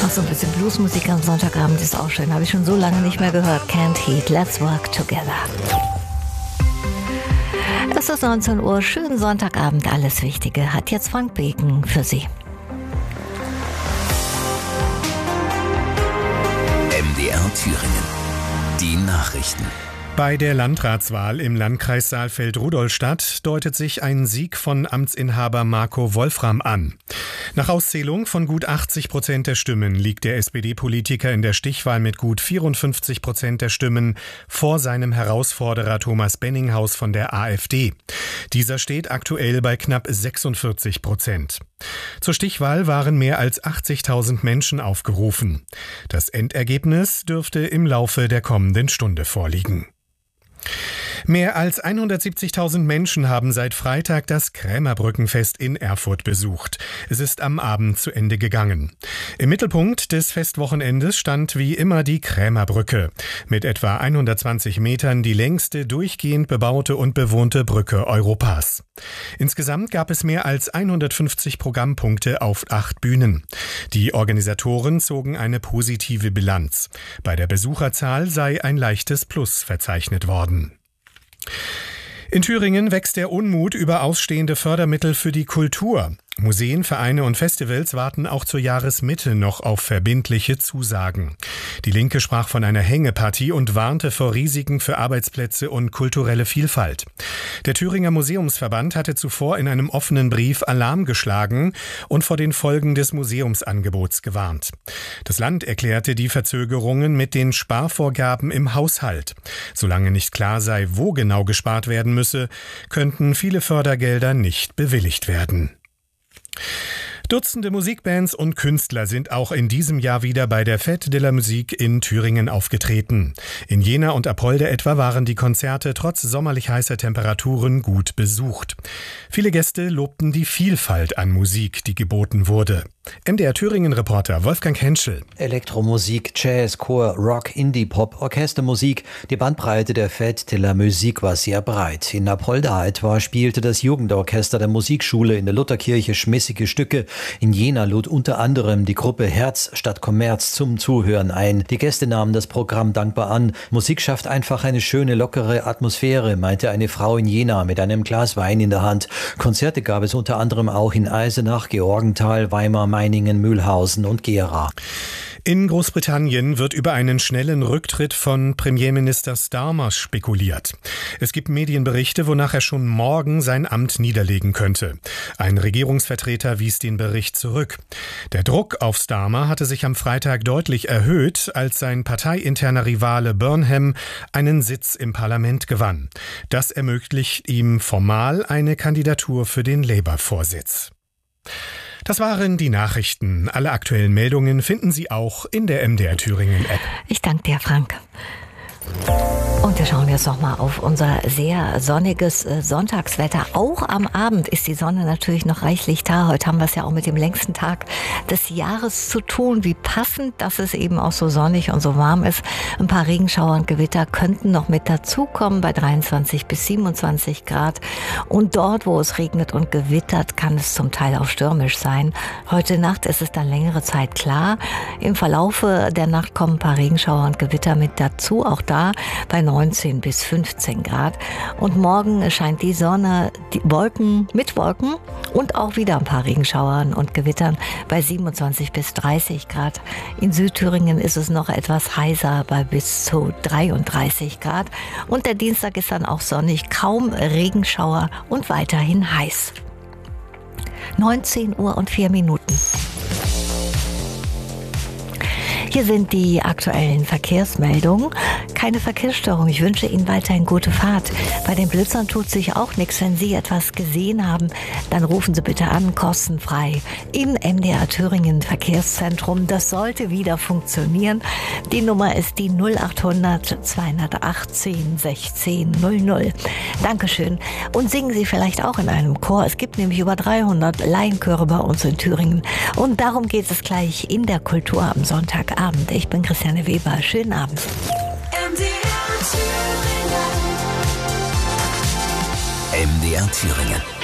Ach, so ein bisschen Bluesmusik am Sonntagabend ist auch schön. Habe ich schon so lange nicht mehr gehört. Can't Heat, Let's Work Together. Es ist 19 Uhr, schönen Sonntagabend, alles Wichtige hat jetzt Frank Beken für Sie. MDR Thüringen. Die Nachrichten. Bei der Landratswahl im Landkreis Saalfeld-Rudolstadt deutet sich ein Sieg von Amtsinhaber Marco Wolfram an. Nach Auszählung von gut 80% der Stimmen liegt der SPD-Politiker in der Stichwahl mit gut 54% der Stimmen vor seinem Herausforderer Thomas Benninghaus von der AfD. Dieser steht aktuell bei knapp 46%. Zur Stichwahl waren mehr als 80.000 Menschen aufgerufen. Das Endergebnis dürfte im Laufe der kommenden Stunde vorliegen. Mehr als 170.000 Menschen haben seit Freitag das Krämerbrückenfest in Erfurt besucht. Es ist am Abend zu Ende gegangen. Im Mittelpunkt des Festwochenendes stand wie immer die Krämerbrücke. Mit etwa 120 Metern die längste durchgehend bebaute und bewohnte Brücke Europas. Insgesamt gab es mehr als 150 Programmpunkte auf 8 Bühnen. Die Organisatoren zogen eine positive Bilanz. Bei der Besucherzahl sei ein leichtes Plus verzeichnet worden. In Thüringen wächst der Unmut über ausstehende Fördermittel für die Kultur. Museen, Vereine und Festivals warten auch zur Jahresmitte noch auf verbindliche Zusagen. Die Linke sprach von einer Hängepartie und warnte vor Risiken für Arbeitsplätze und kulturelle Vielfalt. Der Thüringer Museumsverband hatte zuvor in einem offenen Brief Alarm geschlagen und vor den Folgen des Museumsangebots gewarnt. Das Land erklärte die Verzögerungen mit den Sparvorgaben im Haushalt. Solange nicht klar sei, wo genau gespart werden müsse, könnten viele Fördergelder nicht bewilligt werden. Dutzende Musikbands und Künstler sind auch in diesem Jahr wieder bei der Fête de la Musique in Thüringen aufgetreten. In Jena und Apolde etwa waren die Konzerte trotz sommerlich heißer Temperaturen gut besucht. Viele Gäste lobten die Vielfalt an Musik, die geboten wurde. MDR Thüringen-Reporter Wolfgang Henschel. Elektromusik, Jazz, Chor, Rock, Indie-Pop, Orchestermusik. Die Bandbreite der Fête de la Musique war sehr breit. In Apolde etwa spielte das Jugendorchester der Musikschule in der Lutherkirche schmissige Stücke. In Jena lud unter anderem die Gruppe Herz statt Kommerz zum Zuhören ein. Die Gäste nahmen das Programm dankbar an. Musik schafft einfach eine schöne, lockere Atmosphäre, meinte eine Frau in Jena mit einem Glas Wein in der Hand. Konzerte gab es unter anderem auch in Eisenach, Georgenthal, Weimar, Meiningen, Mühlhausen und Gera. In Großbritannien wird über einen schnellen Rücktritt von Premierminister Starmer spekuliert. Es gibt Medienberichte, wonach er schon morgen sein Amt niederlegen könnte. Ein Regierungsvertreter wies den Bericht zurück. Der Druck auf Starmer hatte sich am Freitag deutlich erhöht, als sein parteiinterner Rivale Burnham einen Sitz im Parlament gewann. Das ermöglicht ihm formal eine Kandidatur für den Labour-Vorsitz. Das waren die Nachrichten. Alle aktuellen Meldungen finden Sie auch in der MDR Thüringen App. Ich danke dir, Frank. Und wir schauen jetzt nochmal auf unser sehr sonniges Sonntagswetter. Auch am Abend ist die Sonne natürlich noch reichlich da. Heute haben wir es ja auch mit dem längsten Tag des Jahres zu tun. Wie passend, dass es eben auch so sonnig und so warm ist. Ein paar Regenschauer und Gewitter könnten noch mit dazukommen bei 23 bis 27 Grad. Und dort, wo es regnet und gewittert, kann es zum Teil auch stürmisch sein. Heute Nacht ist es dann längere Zeit klar. Im Verlaufe der Nacht kommen ein paar Regenschauer und Gewitter mit dazu. Auch da bei 19 bis 15 Grad. Und morgen scheint die Sonne, die Wolken und auch wieder ein paar Regenschauern und Gewittern bei 27 bis 30 Grad. In Südthüringen ist es noch etwas heißer bei bis zu 33 Grad. Und der Dienstag ist dann auch sonnig, kaum Regenschauer und weiterhin heiß. 19 Uhr und 4 Minuten. Hier sind die aktuellen Verkehrsmeldungen. Keine Verkehrsstörung. Ich wünsche Ihnen weiterhin gute Fahrt. Bei den Blitzern tut sich auch nichts. Wenn Sie etwas gesehen haben, dann rufen Sie bitte an, kostenfrei im MDR Thüringen Verkehrszentrum. Das sollte wieder funktionieren. Die Nummer ist die 0800 218 16 00. Dankeschön. Und singen Sie vielleicht auch in einem Chor. Es gibt nämlich über 300 Laienchöre bei uns in Thüringen. Und darum geht es gleich in der Kultur am Sonntagabend. Ich bin Christiane Weber. Schönen Abend. MDR Thüringen.